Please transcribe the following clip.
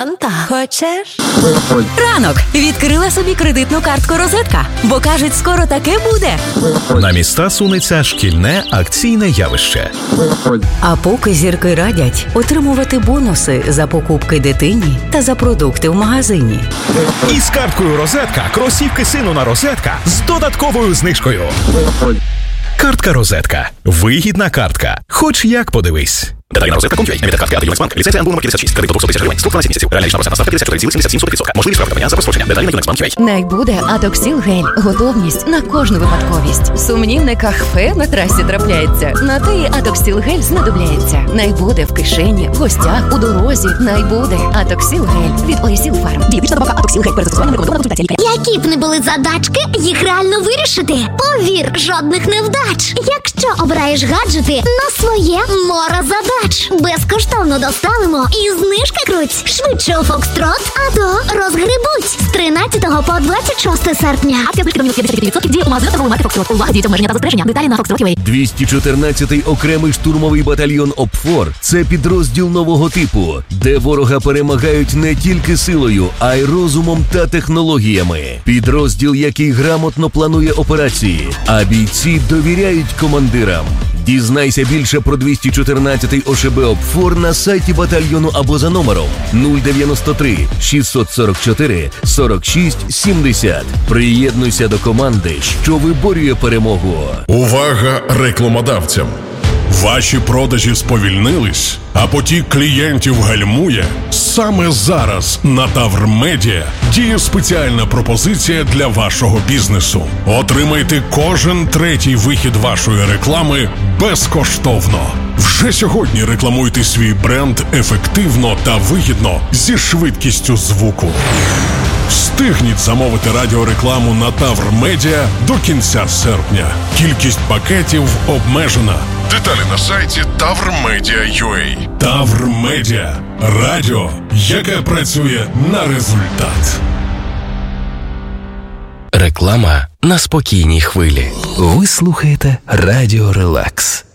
Фанта. Хочеш? Ранок. Відкрила собі кредитну картку «Розетка». Бо, кажуть, скоро таке буде. На міста сунеться шкільне акційне явище. А поки зірки радять отримувати бонуси за покупки дитині та за продукти в магазині. І з карткою «Розетка» кросівки сину на «Розетка» з додатковою знижкою. Картка «Розетка». Вигідна картка. Хоч як подивись. Деталі на розетка.com.ua. Емітер картки «Ата Юнекс-Банк». Ліцензія НБУ номер 56. Кредит до 200 тисяч гривень. Структура на 7 місяців. Реальна ставка ставки 54,77%. Можливість правда за розпорядження. Деталі на Юнекс-Банк.ua. Найбуде Атоксіл гель. Готовність на кожну випадковість. Сумнівне кафе на трасі трапляється. На те і Атоксіл гель знадобляється. Найбуде в кишені, в гостях, у дорозі. Найбуде Атоксіл гель від Орісіл Фарм. Дієтична добавка Атоксіл гель. Перед застосуванням рекомендовано консультація лікаря. Які б не були задачки, їх реально вирішити. Повір, жодних невдач. Якщо обираєш гаджети на своє море задач. Безкоштовно доставимо і знижки круть. Швидше у Фокстрот, а то розгребуть. З 13 по 26 серпня. Акція знижки до мінус 50% діє у магазинах торгової марки Фокстрот. Увага, діють обмеження та застереження. Деталі на Фокстрот.ua. 214-й окремий штурмовий батальйон ОПФОР – це підрозділ нового типу, де ворога перемагають не тільки силою, а й розумом та технологіями. Підрозділ, який грамотно планує операції, а бійці довіряють командирам. Дізнайся більше про 214-й ОШБ ОПФОР на сайті батальйону або за номером 093 644 46 70. Приєднуйся до команди, що виборює перемогу. Увага рекламодавцям! Ваші продажі сповільнились, а потік клієнтів гальмує? Саме зараз на Тавр Медіа діє спеціальна пропозиція для вашого бізнесу. Отримайте кожен третій вихід вашої реклами безкоштовно. Вже сьогодні рекламуйте свій бренд ефективно та вигідно зі швидкістю звуку. Встигніть замовити радіорекламу на Тавр Медіа до кінця серпня. Кількість пакетів обмежена. Деталі на сайті tavrmedia.ua. Тавр Медіа. Радіо, яке працює на результат. Реклама на спокійній хвилі. Ви слухаєте Радіо Релакс.